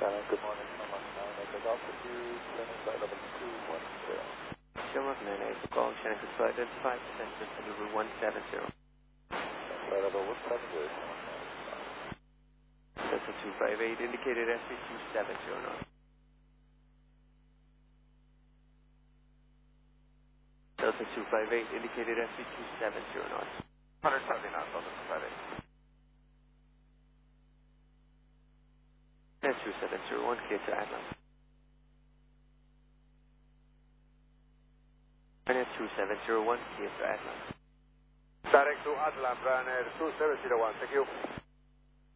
Good morning, Shamrock 9 Echo Delta 2, sending flight level 210. Shamrock 9 Echo call, Shannon flight identified, descent level 170. Flight level 170, Delta 258, indicated SC270 knots. Delta 258, indicated SC270 knots. 170 knots, Delta 258. S2701, clear to Atlas. S2701, clear to Atlas. Direct to Atlas, Ryanair 2701, thank you.